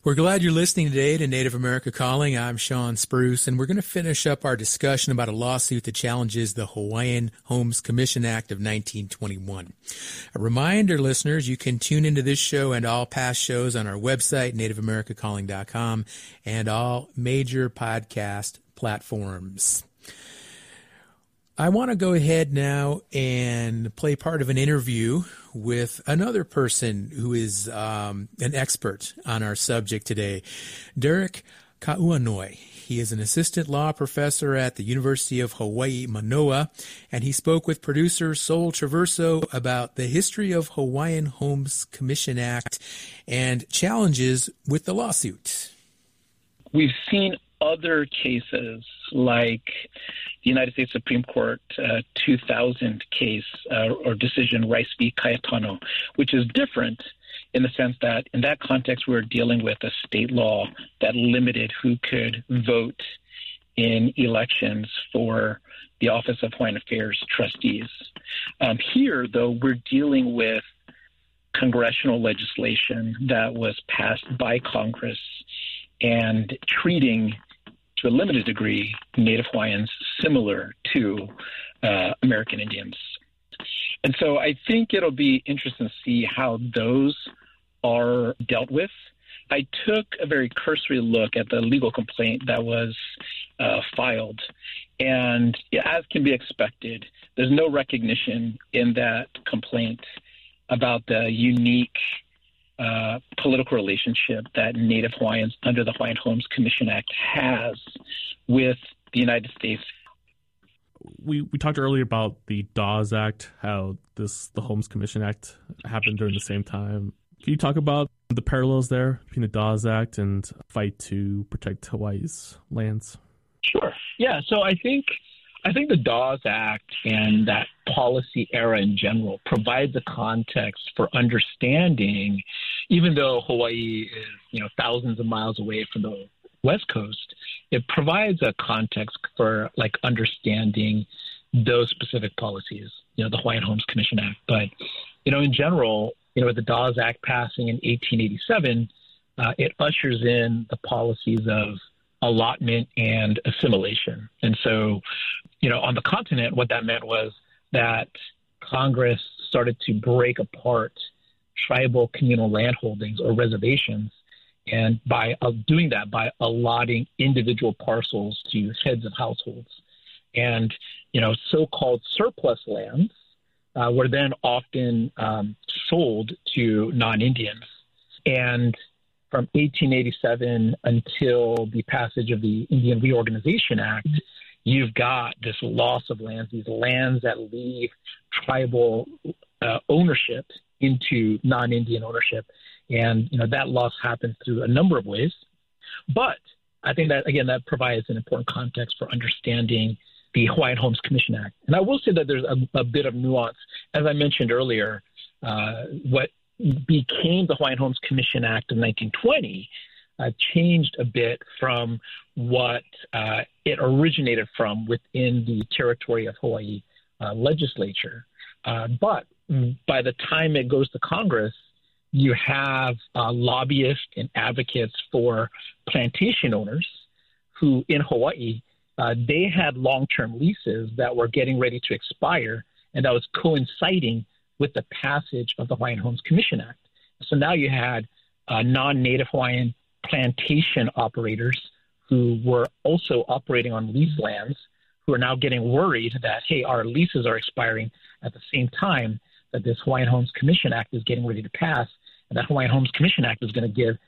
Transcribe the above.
We're glad you're listening today to Native America Calling. I'm Sean Spruce, and we're going to finish up our discussion about a lawsuit that challenges the Hawaiian Homes Commission Act of 1921. A reminder, listeners, you can tune into this show and all past shows on our website, nativeamericacalling.com, and all major podcast platforms. I want to go ahead now and play part of an interview with another person who is an expert on our subject today, Derek Kauanoe. He is an assistant law professor at the University of Hawaii, Manoa, and he spoke with producer Sol Traverso about the history of Hawaiian Homes Commission Act and challenges with the lawsuit. We've seen other cases like the United States Supreme Court 2000 case or decision, Rice v. Cayetano, which is different in the sense that in that context, we're dealing with a state law that limited who could vote in elections for the Office of Hawaiian Affairs trustees. Here, though, we're dealing with congressional legislation that was passed by Congress and treating, to a limited degree, Native Hawaiians similar to American Indians. And so I think it'll be interesting to see how those are dealt with. I took a very cursory look at the legal complaint that was filed, and as can be expected, there's no recognition in that complaint about the unique political relationship that Native Hawaiians under the Hawaiian Homes Commission Act has with the United States. We talked earlier about the Dawes Act, how the Homes Commission Act happened during the same time. Can you talk about the parallels there between the Dawes Act and fight to protect Hawaii's lands? Sure. Yeah. So I think the Dawes Act and that policy era in general provides a context for understanding, even though Hawaii is, thousands of miles away from the West Coast, it provides a context for understanding those specific policies, the Hawaiian Homes Commission Act. But, in general, with the Dawes Act passing in 1887, it ushers in the policies of allotment and assimilation. And so, on the continent, what that meant was that Congress started to break apart tribal communal landholdings or reservations. And by doing that, by allotting individual parcels to heads of households. And, so-called surplus lands were then often sold to non-Indians. And from 1887 until the passage of the Indian Reorganization Act, you've got this loss of lands, these lands that leave tribal ownership into non-Indian ownership. And, that loss happens through a number of ways. But I think that, again, that provides an important context for understanding the Hawaiian Homes Commission Act. And I will say that there's a bit of nuance. As I mentioned earlier, what became the Hawaiian Homes Commission Act of 1920 changed a bit from what it originated from within the territory of Hawaii legislature. But by the time it goes to Congress, you have lobbyists and advocates for plantation owners who in Hawaii, they had long-term leases that were getting ready to expire, and that was coinciding with the passage of the Hawaiian Homes Commission Act. So now you had non-Native Hawaiian plantation operators who were also operating on leased lands who are now getting worried that, hey, our leases are expiring at the same time that this Hawaiian Homes Commission Act is getting ready to pass. And that Hawaiian Homes Commission Act is going to give